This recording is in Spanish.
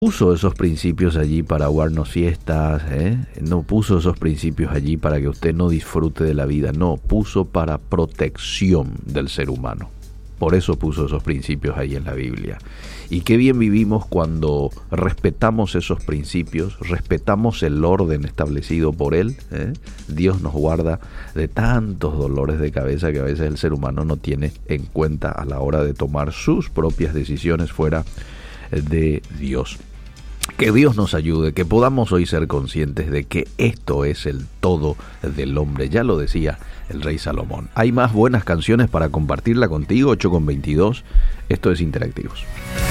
puso esos principios allí para aguarnos fiestas, no puso esos principios allí para que usted no disfrute de la vida, no, puso para protección del ser humano. Por eso puso esos principios ahí en la Biblia. Y qué bien vivimos cuando respetamos esos principios, respetamos el orden establecido por Él. Dios nos guarda de tantos dolores de cabeza que a veces el ser humano no tiene en cuenta a la hora de tomar sus propias decisiones fuera de Dios. Que Dios nos ayude, que podamos hoy ser conscientes de que esto es el todo del hombre. Ya lo decía el rey Salomón. Hay más buenas canciones para compartirla contigo, 8:22. Esto es Interactivos.